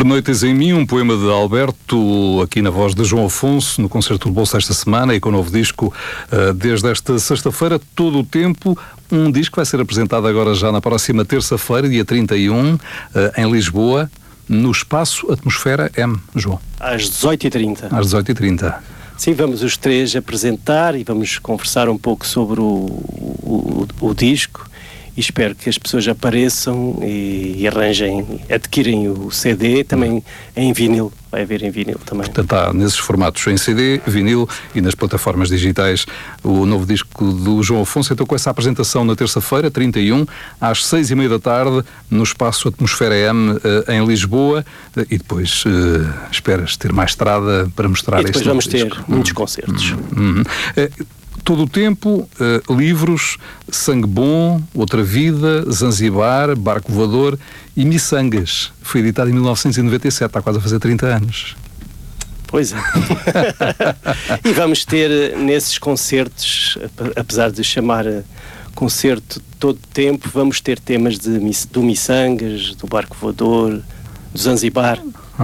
Pernoites em mim, um poema de Alberto, aqui na voz de João Afonso, no Concerto do Bolso esta semana e com o novo disco desde esta sexta-feira, todo o tempo. Um disco que vai ser apresentado agora já na próxima terça-feira, dia 31, em Lisboa, no Espaço Atmosfera M, João. Às 18h30. Às 18h30. Sim, vamos os três apresentar e vamos conversar um pouco sobre o disco. E espero que as pessoas apareçam e adquirem o CD, também em vinil, vai haver em vinil também. Portanto, há nesses formatos, em CD, vinil e nas plataformas digitais, o novo disco do João Afonso. Então, com essa apresentação na terça-feira, 31, às 6h30 da tarde, no Espaço Atmosfera M, em Lisboa, e depois esperas ter mais estrada para mostrar este disco. E depois vamos ter muitos concertos. Todo o tempo, livros, Sangue Bom, Outra Vida, Zanzibar, Barco Voador e Missangas. Foi editado em 1997, está quase a fazer 30 anos. Pois é. E vamos ter nesses concertos, apesar de chamar concerto todo o tempo, vamos ter temas do Missangas, do Barco Voador, do Zanzibar.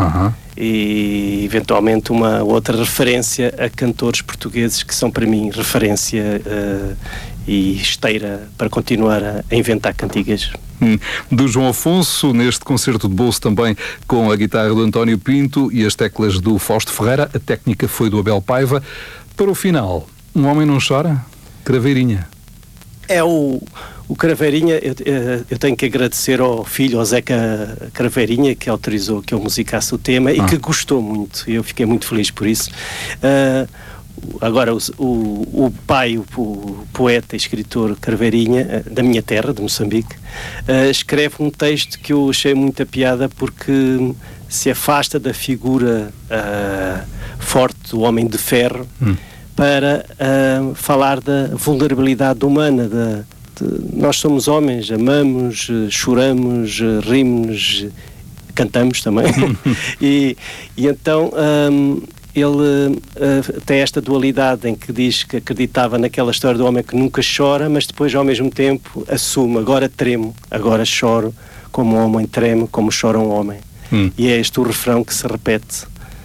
E eventualmente uma outra referência a cantores portugueses que são para mim referência e esteira para continuar a inventar cantigas. Do João Afonso, neste concerto de bolso também com a guitarra do António Pinto e as teclas do Fausto Ferreira. A técnica foi do Abel Paiva. Para o final, Um Homem Não Chora, Craveirinha. É o Craveirinha, eu tenho que agradecer ao filho, ao Zeca Craveirinha, que autorizou que eu musicasse o tema e que gostou muito. Eu fiquei muito feliz por isso. Agora, o pai, o poeta e escritor Craveirinha, da minha terra, de Moçambique, escreve um texto que eu achei muita piada porque se afasta da figura forte do homem de ferro para falar da vulnerabilidade humana. Nós somos homens, amamos, choramos, rimos, cantamos também. e então ele tem esta dualidade em que diz que acreditava naquela história do homem que nunca chora, mas depois ao mesmo tempo assume: agora tremo, agora choro, como um homem treme, como chora um homem. E é este o refrão que se repete.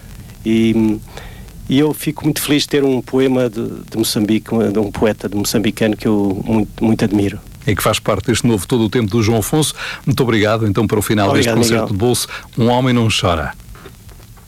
E eu fico muito feliz de ter um poema de Moçambique, de um poeta moçambicano que eu muito admiro. E que faz parte deste novo Todo o Tempo do João Afonso. Muito obrigado. Então, para o final deste concerto de bolso, Um Homem Não Chora.